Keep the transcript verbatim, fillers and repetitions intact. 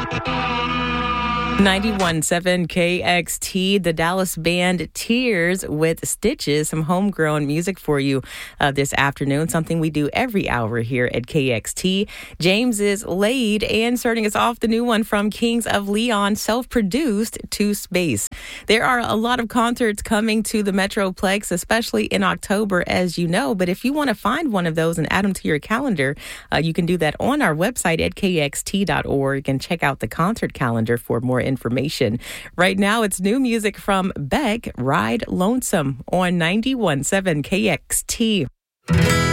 ninety-one point seven K X T, the Dallas band Tears with Stitches, some homegrown music for you uh, this afternoon, something we do every hour here at K X T. James is laid and starting us off the new one from Kings of Leon, self-produced To Space. There are a lot of concerts coming to the Metroplex, especially in October, as you know, but if you want to find one of those and add them to your calendar, uh, you can do that on our website at K X T dot org and check out the concert calendar for more information. Right now, it's new music from Beck, Ride Lonesome on ninety-one point seven K X T.